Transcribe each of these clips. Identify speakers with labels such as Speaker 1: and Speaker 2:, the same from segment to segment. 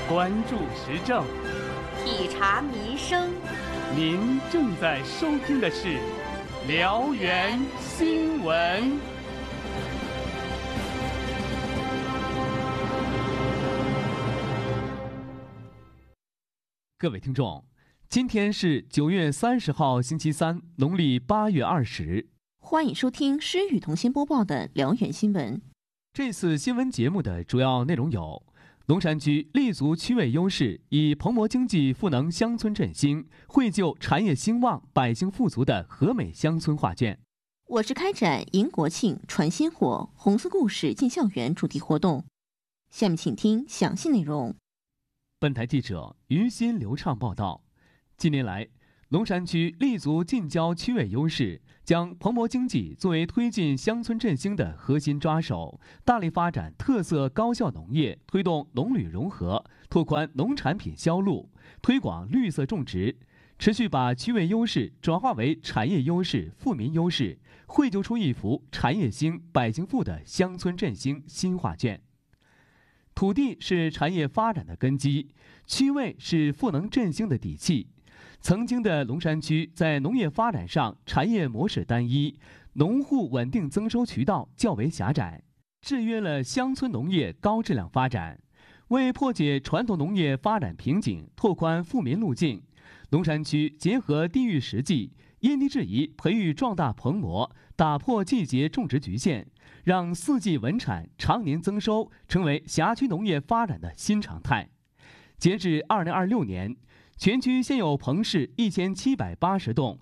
Speaker 1: 关注时政，
Speaker 2: 体察民生。
Speaker 1: 您正在收听的是辽源新闻。各位听众，今天是9月30号，星期三，农历8月20。
Speaker 3: 欢迎收听施雨桐先播报的辽源新闻。
Speaker 1: 这次新闻节目的主要内容有：龙山区立足区位优势，以蓬勃经济赋能乡村振兴，绘就产业兴旺、百姓富足的和美乡村画卷。
Speaker 3: 我是开展迎国庆、传鲜活、红色故事进校园主题活动。下面请听详细内容。
Speaker 1: 本台记者于心流畅报道。近年来，龙山区立足近郊区位优势，将蓬勃经济作为推进乡村振兴的核心抓手，大力发展特色高效农业，推动农旅融合，拓宽农产品销路，推广绿色种植，持续把区位优势转化为产业优势、富民优势，绘就出一幅产业兴、百姓富的乡村振兴新画卷。土地是产业发展的根基，区位是赋能振兴的底气。曾经的龙山区在农业发展上产业模式单一，农户稳定增收渠道较为狭窄，制约了乡村农业高质量发展。为破解传统农业发展瓶颈，拓宽富民路径，龙山区结合地域实际，因地制宜培育壮大蓬勃，打破季节种植局限，让四季稳产、常年增收成为辖区农业发展的新常态。截至2026年，全区现有棚室1780栋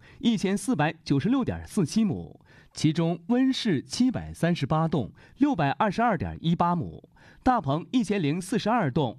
Speaker 1: ，1496.47亩，其中温室738栋，622.18亩，大棚1042栋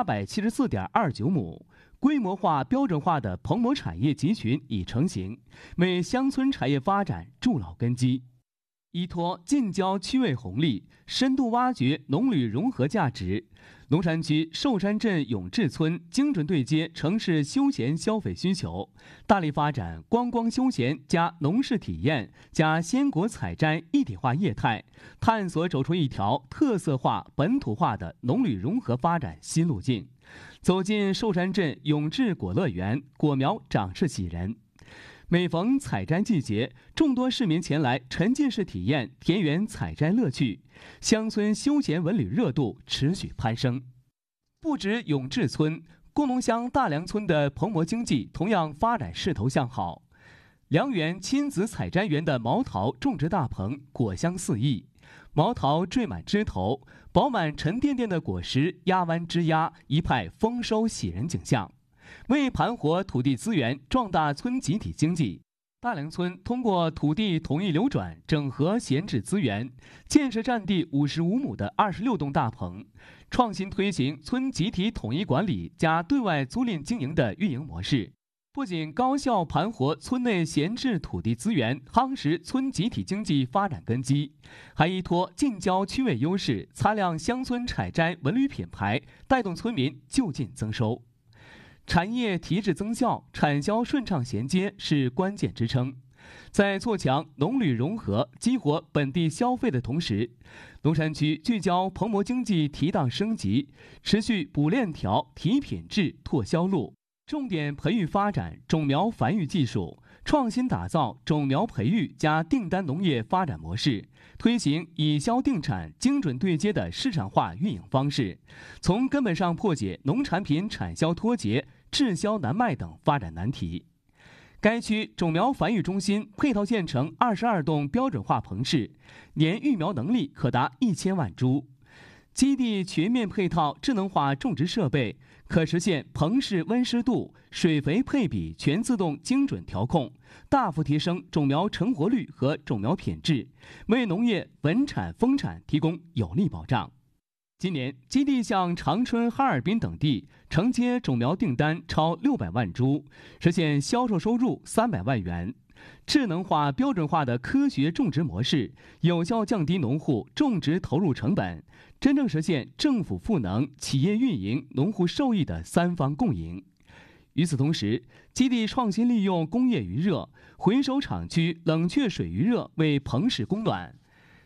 Speaker 1: ，874.29亩。规模化、标准化的棚模产业集群已成型，为乡村产业发展筑牢根基。依托近郊区位红利，深度挖掘农旅融合价值，龙山区寿山镇永治村精准对接城市休闲消费需求，大力发展观光休闲加农事体验加鲜果采摘一体化业态，探索走出一条特色化、本土化的农旅融合发展新路径。走进寿山镇永治果乐园，果苗长势喜人。每逢采摘季节，众多市民前来沉浸式体验田园采摘乐趣，乡村休闲文旅热度持续攀升。不止永治村，工农乡大梁村的蓬勃经济同样发展势头向好。梁园亲子采摘园的毛桃种植大棚果香四溢，毛桃缀满枝头，饱满沉甸甸的果实压弯枝桠，一派丰收喜人景象。为盘活土地资源，壮大村集体经济，大梁村通过土地统一流转，整合闲置资源，建设占地55亩的26栋大棚，创新推行村集体统一管理加对外租赁经营的运营模式，不仅高效盘活村内闲置土地资源，夯实村集体经济发展根基，还依托近郊区位优势，擦亮乡村采摘文旅品牌，带动村民就近增收。产业提质增效、产销顺畅衔接是关键支撑。在做强农旅融合、激活本地消费的同时，龙山区聚焦蓬勃经济提档升级，持续补链条、提品质、拓销路，重点培育发展种苗繁育技术，创新打造种苗培育加订单农业发展模式，推行以销定产、精准对接的市场化运营方式，从根本上破解农产品产销脱节、滞销难卖等发展难题。该区种苗繁育中心配套建成22栋标准化棚室，年育苗能力可达1000万株。基地全面配套智能化种植设备，可实现棚室温湿度、水肥配比全自动精准调控，大幅提升种苗成活率和种苗品质，为农业稳产丰产提供有力保障。今年，基地向长春、哈尔滨等地承接种苗订单超600万株，实现销售收入300万元。智能化、标准化的科学种植模式，有效降低农户种植投入成本，真正实现政府赋能、企业运营、农户受益的三方共赢。与此同时，基地创新利用工业余热、回收厂区冷却水余热为棚室供暖。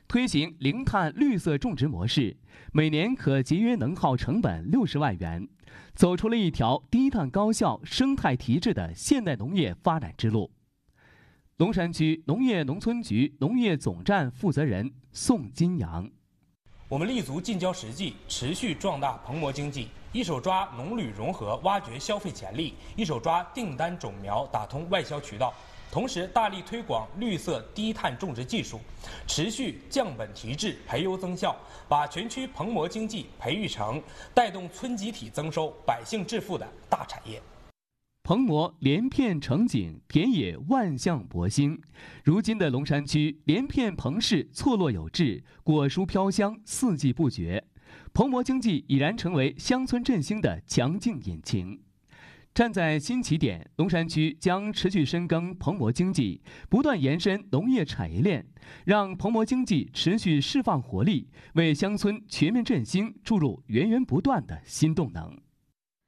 Speaker 1: 推行零碳绿色种植模式，每年可节约能耗成本60万元，走出了一条低碳高效、生态提质的现代农业发展之路。龙山区农业农村局农业总站负责人宋金阳：
Speaker 4: 我们立足近郊实际，持续壮大棚膜经济，一手抓农旅融合，挖掘消费潜力；一手抓订单种苗，打通外销渠道。同时，大力推广绿色低碳种植技术，持续降本提质、培优增效，把全区棚膜经济培育成带动村集体增收、百姓致富的大产业。
Speaker 1: 棚膜连片成景，田野万象博兴。如今的龙山区连片棚市错落有致，果蔬飘香，四季不绝。棚膜经济已然成为乡村振兴的强劲引擎。站在新起点，龙山区将持续深耕棚膜经济，不断延伸农业产业链，让棚膜经济持续释放活力，为乡村全面振兴注入源源不断的新动能。